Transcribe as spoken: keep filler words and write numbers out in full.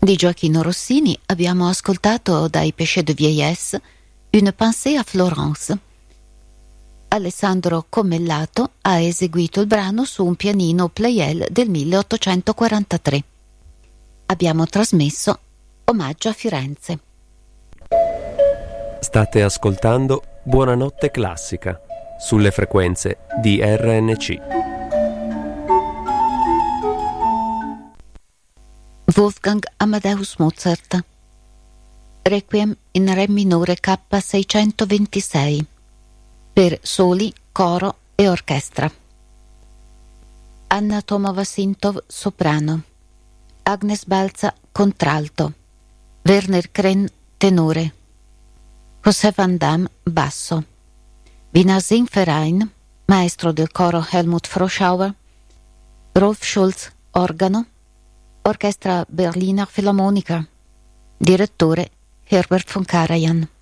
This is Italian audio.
Di Gioachino Rossini abbiamo ascoltato dai Péchés de vieillesse Une pensée à Florence. Alessandro Commellato ha eseguito il brano su un pianino Pleyel del milleottocentoquarantatré. Abbiamo trasmesso Omaggio a Firenze. State ascoltando Buonanotte Classica sulle frequenze di R N C. Wolfgang Amadeus Mozart. Requiem in Re minore K seicentoventisei per soli, coro e orchestra. Anna Tomova-Sintov soprano, Agnes Balza contralto, Werner Kren tenore, José Van Damme basso, Wiener Singverein, maestro del coro Helmut Froschauer, Rolf Schulz organo, Orchestra Berliner Philharmoniker, direttore Herbert von Karajan.